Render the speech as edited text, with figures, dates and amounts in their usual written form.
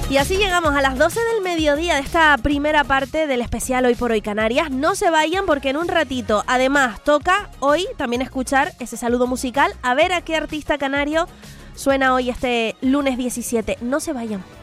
Y así llegamos a las 12 del mediodía de esta primera parte del especial Hoy por Hoy Canarias. No se vayan porque en un ratito, además, toca hoy también escuchar ese saludo musical. A ver a qué artista canario suena hoy este lunes 17. No se vayan.